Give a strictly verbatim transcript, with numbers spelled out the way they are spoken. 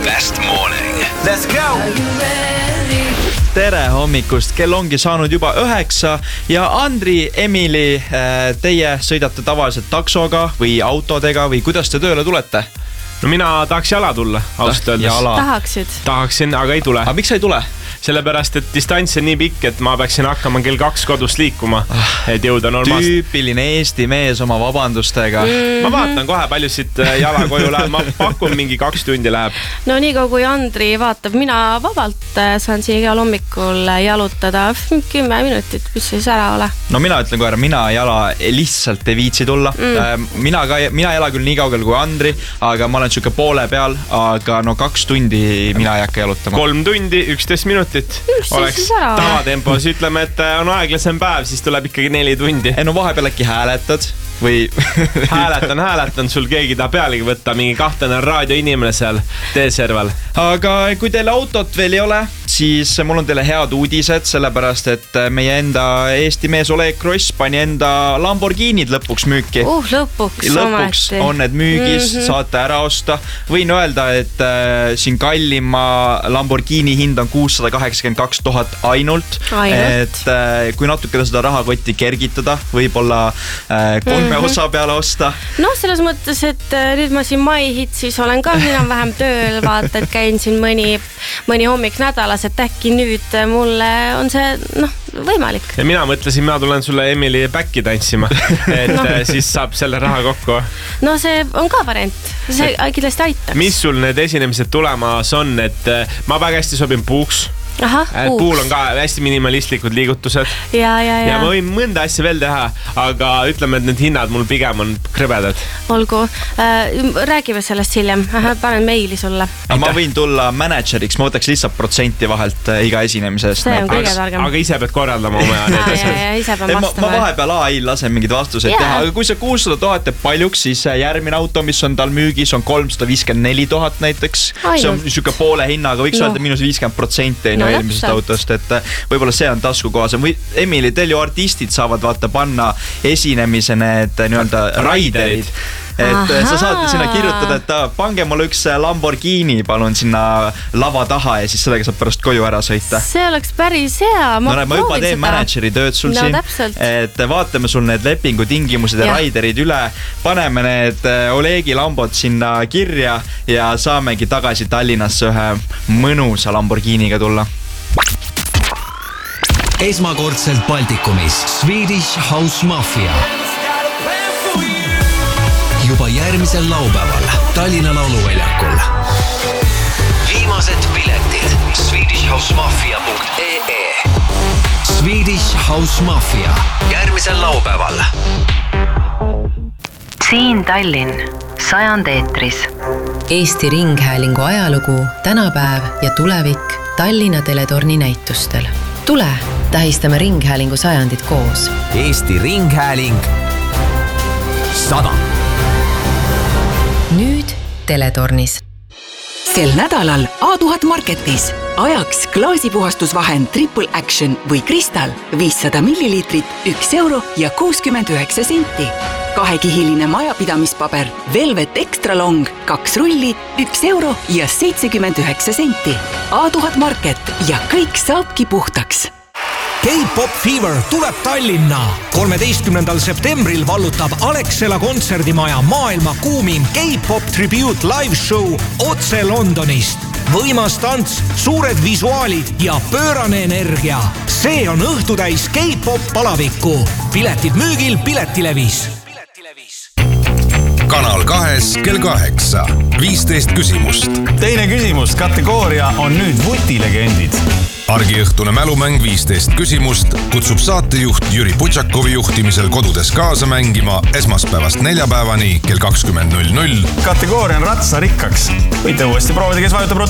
best morning. Let's go! Tere hommikust, kell ongi saanud juba üheksa ja Andri, Emily, teie sõidate tavaliselt taksoga või autodega või kuidas te tööle tulete? No mina tahaks jala tulla, ausalt öeldes. Tahaksid? Tahaksin, aga ei tule. Aga miks sa ei tule? Sellepärast, et distants on nii pikk, et ma peaksin hakkama kell kaks kodust liikuma, et jõuda normaalselt. Tüüpiline Eesti mees oma vabandustega. Mm-hmm. Ma vaatan kohe, palju siit jala koju läheb. Ma pakun mingi kaks tundi läheb. No nii kaua kui Andri vaatab, mina vabalt saan siin igal hommikul jalutada kümme minutit, mis siis ära ole. No mina ütlen kohe, mina jala lihtsalt ei viitsi tulla. Mm. Mina, ka, mina ei ela küll nii kaugel kui Andri, aga ma olen siuke poole peal, aga no kaks tundi mina ei hakka jalutama. Kolm tundi, üksteist minutit. Mis oleks tavatempos, ütleme, et on aeglasem päev, siis tuleb ikkagi neli tundi. Ei no vahepeal äkki hääletad või hääletan, hääletan, sul keegi ta pealegi võtta, mingi kahtene raadioinimene seal teeserval. Aga kui teil autot veel ei ole, siis mul on teile head uudised, sellepärast et meie enda Eesti mees Oleg Kross pani enda Lamborghinid lõpuks müüki. Uh, lõpuks. Lõpuks ometi. on need müügis, mm-hmm. saate ära osta. Võin öelda, et äh, siin kallima Lamborghini hind on kuussada kaheksakümmend kaks tuhat ainult. ainult. Et äh, kui natuke seda rahakotti kergitada, võib-olla äh, kolme mm-hmm. osa peale osta. No selles mõttes, et nüüd ma siin My Hitsis olen ka enam vähem tööl, vaata, et käin siin mõni, mõni hommik nädalas, et äkki nüüd mulle on see noh, võimalik. Ja mina mõtlesin, mina tulen sulle Emily backi tantsima, et no. siis saab selle raha kokku. No see on ka variant, see kindlasti aitaks. Mis sul need esinemised tulemas on, et ma väga hästi sobin puuks. Aha, puuks. Puul on ka hästi minimalistlikud liigutused. Ja, ja, ja. ja ma võin mõnda asja veel teha, aga ütleme, et need hinnad mul pigem on krõbedad. Olgu, äh, räägime sellest hiljem. Aha, panen meili sulle. Aga ma võin tulla manageriks, ma võtaks lihtsalt protsenti vahelt iga esinemisest. See on kõige targem. Aga ise pead korraldama oma ja need asjad. Ja, ja, ise pean vastama. Ma, ma vahepeal A I lasen mingid vastuseid yeah. teha, aga kui see kuussada tuhat teeb paljuks, siis järgmine auto, mis on tal müügis, on kolmsada viiskümmend neli tuhat näiteks. Ainult. See on niisugune poole hinnaga, võiks no. öelda miinus viiskümmend protsenti no, eelmisest autost. Et võib-olla see on taskukohasem või Emily, teil ju artistid saavad vaata panna esinemise need nii-öelda raiderid, et Aha. sa saad sinna kirjutada, et pange mulle üks Lamborghini palun sinna lava taha ja siis sellega saab pärast koju ära sõita. See oleks päris hea, ma no, ma juba teen manageri tööd sul no, siin, täpselt. et vaatame sul need lepingu tingimused ja, ja raiderid üle, paneme need Olegi Lambod sinna kirja ja saamegi tagasi Tallinnasse ühe mõnusa Lamborghiniga tulla. Esmakordselt Baltikumis Swedish House Mafia. Juba järgmisel laupäeval Tallinna lauluväljakul. Viimased piletid swedish house mafia punkt e e. Swedish House Mafia. Järgmisel laupäeval. Siin Tallinn, sajand eetris. Eesti Ringhäälingu ajalugu, tänapäev ja tulevik Tallinna Teletorni näitustel. Tule, tähistame Ringhäälingu sajandit koos. Eesti Ringhääling sada. Nüüd Teletornis. Sel nädalal A tuhat Marketis. Ajaks klaasipuhastusvahend Triple Action või Kristal viissada milliliitrit, üks euro ja kuuskümmend üheksa senti. Kahekihiline majapidamispaber Velvet Extra Long, kaks rulli, üks euro ja seitsekümmend üheksa senti. A tuhat Market ja kõik saabki puhtaks. K-pop Fever tuleb Tallinna. kolmeteistkümnendal septembril vallutab Alexela kontserdimaja maailma kuumim K-pop tribute live show otse Londonist. Võimas tants, suured visuaalid ja pöörane energia. See on õhtutäis K-pop palavikku. Piletid müügil Piletilevis. Kanal kahes kell kaheksa. viisteist küsimust. Teine küsimus, kategooria on nüüd vutilegendid. Argiõhtune mälumäng viisteist küsimust kutsub saatejuht Jüri Putšakovi juhtimisel kodudes kaasa mängima esmaspäevast neljapäevani kell kakskümmend null null. Kategooria on ratsarikkaks. Võite uuesti proovida, kes vajutab